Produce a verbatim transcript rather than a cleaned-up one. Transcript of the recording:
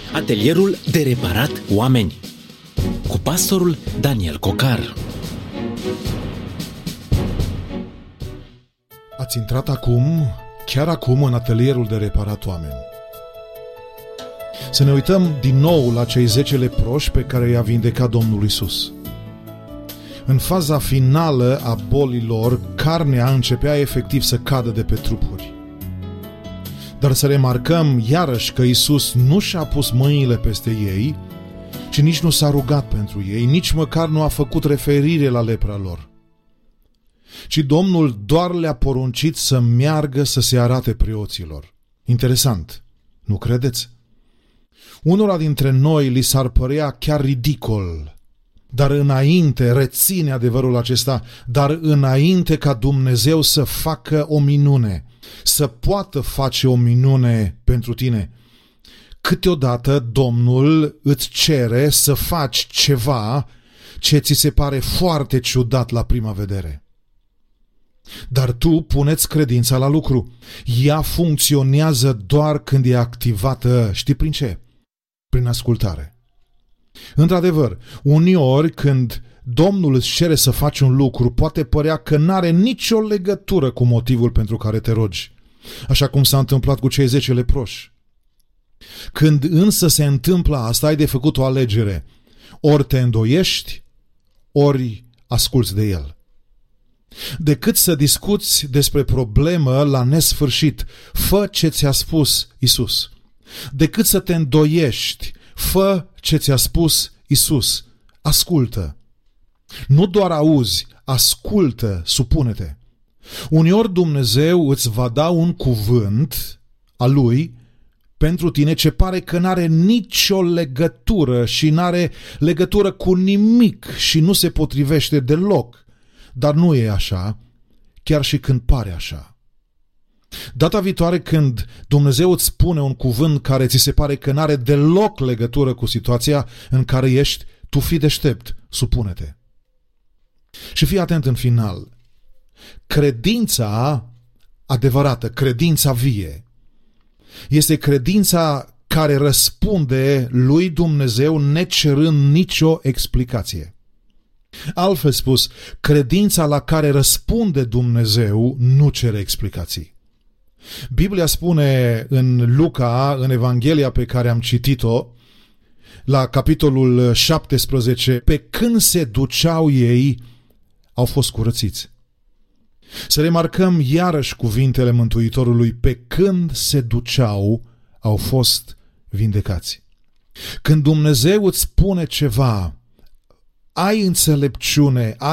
Atelierul de reparat oameni cu pastorul Daniel Cocar. Ați intrat acum, chiar acum, în atelierul de reparat oameni. Să ne uităm din nou la cei zece leproși pe care i-a vindecat Domnul Iisus. În faza finală a bolilor, carnea începea efectiv să cadă de pe trupuri. Dar să remarcăm iarăși că Iisus nu și-a pus mâinile peste ei și nici nu s-a rugat pentru ei, nici măcar nu a făcut referire la lepra lor. Ci Domnul doar le-a poruncit să meargă să se arate preoților. Interesant, nu credeți? Unora dintre noi li s-ar părea chiar ridicol, dar înainte, reține adevărul acesta, dar înainte ca Dumnezeu să facă o minune, să poată face o minune pentru tine, câteodată Domnul îți cere să faci ceva ce ți se pare foarte ciudat la prima vedere. Dar tu puneți credința la lucru. Ea funcționează doar când e activată, știi prin ce? Prin ascultare. Într-adevăr, uneori când Domnul îți cere să faci un lucru, poate părea că n-are nicio legătură cu motivul pentru care te rogi, așa cum s-a întâmplat cu cei zece leproși. Când însă se întâmplă asta, ai de făcut o alegere. Ori te îndoiești, ori asculți de El. Decât să discuți despre problemă la nesfârșit, fă ce ți-a spus Iisus. Decât să te îndoiești, fă ce ți-a spus Iisus. Ascultă. Nu doar auzi, ascultă, supune-te. Uneori Dumnezeu îți va da un cuvânt al Lui pentru tine ce pare că n-are nicio legătură și n-are legătură cu nimic și nu se potrivește deloc. Dar nu e așa, chiar și când pare așa. Data viitoare când Dumnezeu îți spune un cuvânt care ți se pare că n-are deloc legătură cu situația în care ești, tu fii deștept, supune-te. Și fii atent în final. Credința adevărată, credința vie, este credința care răspunde lui Dumnezeu necerând nicio explicație. Altfel spus, credința la care răspunde Dumnezeu nu cere explicații. Biblia spune în Luca, în Evanghelia pe care am citit-o, la capitolul șaptesprezece, pe când se duceau ei, au fost curățiți. Să remarcăm iarăși cuvintele Mântuitorului, pe când se duceau, au fost vindecați. Când Dumnezeu îți spune ceva, ai înțelepciune,